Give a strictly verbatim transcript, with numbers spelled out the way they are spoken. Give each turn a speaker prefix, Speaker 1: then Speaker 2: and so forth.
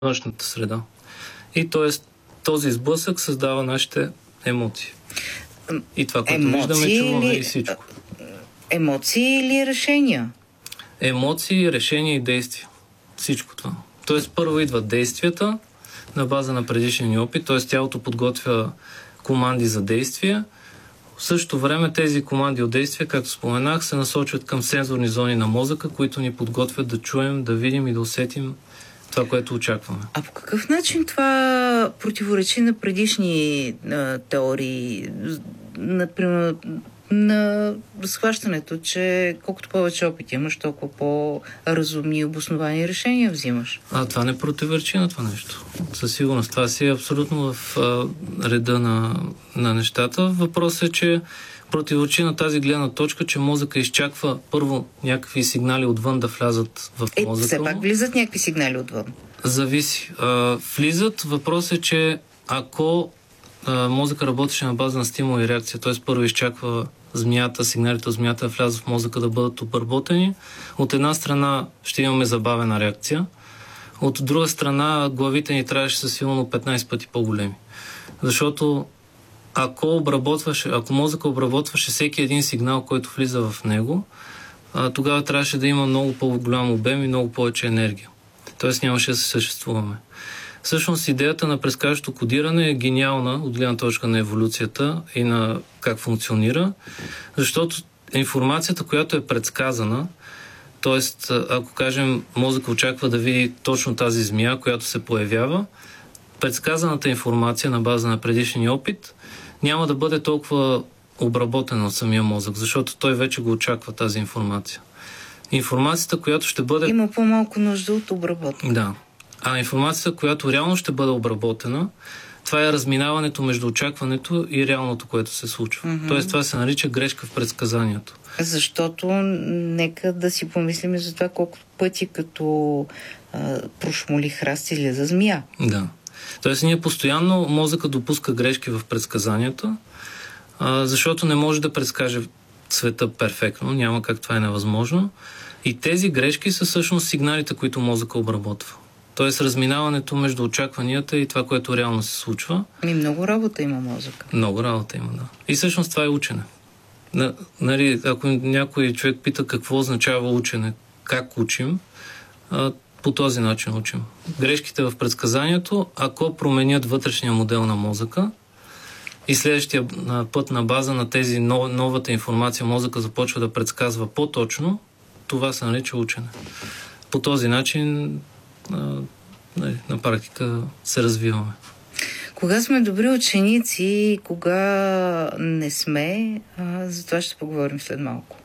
Speaker 1: външната среда. И т.е. този сблъсък създава нашите емоции. И това, което емоции виждаме, чуваме или... и всичко.
Speaker 2: Емоции или решения?
Speaker 1: Емоции, решения и действия. Всичко това. Тоест първо идват действията на база на предишния опит, т.е. тялото подготвя команди за действия. В същото време тези команди от действия, както споменах, се насочват към сензорни зони на мозъка, които ни подготвят да чуем, да видим и да усетим това, което очакваме.
Speaker 2: А по какъв начин това противоречи на предишни а, теории? Например, на схващането, че колкото повече опит имаш, толкова по-разумни и обосновани решения взимаш.
Speaker 1: А това не противоречи на това нещо. Със сигурност. Това си е абсолютно в а, реда на, на нещата. Въпросът е, че противоречи на тази гледна точка, че мозъка изчаква първо някакви сигнали отвън да влязат в мозъка. Е,
Speaker 2: все пак влизат някакви сигнали отвън.
Speaker 1: Зависи. А, влизат. Въпросът е, че ако а, мозъка работеше на база на стимул и реакция, т.е. първо изчаква змията, сигналите от змията да влязат в мозъка да бъдат обработени. От една страна ще имаме забавена реакция, от друга страна главите ни трябваше са силно петнайсет пъти по-големи. Защото ако обработваше, ако мозъка обработваше всеки един сигнал, който влиза в него, тогава трябваше да има много по-голям обем и много повече енергия. Тоест нямаше да се съществуваме. Всъщност идеята на предсказващо кодиране е гениална от гледна точка на еволюцията и на как функционира, защото информацията, която е предсказана, т.е. ако кажем мозъка очаква да види точно тази змия, която се появява, предсказаната информация на база на предишния опит няма да бъде толкова обработена от самия мозък, защото той вече го очаква тази информация. Информацията, която ще бъде...
Speaker 2: Има по-малко нужда от обработка.
Speaker 1: Да. А информацията, която реално ще бъде обработена, това е разминаването между очакването и реалното, което се случва. Mm-hmm. Тоест това се нарича грешка в предсказанието.
Speaker 2: Защото нека да си помислим за това колко пъти като а, прошмоли храст излиза змия.
Speaker 1: Да. Тоест ние постоянно мозъка допуска грешки в предсказанията, а, защото не може да предскаже света перфектно. Няма как, това е невъзможно. И тези грешки са всъщност сигналите, които мозъка обработва. Тоест разминаването между очакванията и това, което реално се случва.
Speaker 2: И много работа има мозъка.
Speaker 1: Много работа има, да. И всъщност това е учене. На, нали, ако някой човек пита какво означава учене, как учим, а, по този начин учим. Грешките в предсказанието, ако променят вътрешния модел на мозъка и следващия път на база на тези нов, новата информация мозъка започва да предсказва по-точно, това се нарича учене. По този начин на, на практика се развиваме.
Speaker 2: Кога сме добри ученици и кога не сме, а, за това ще поговорим след малко.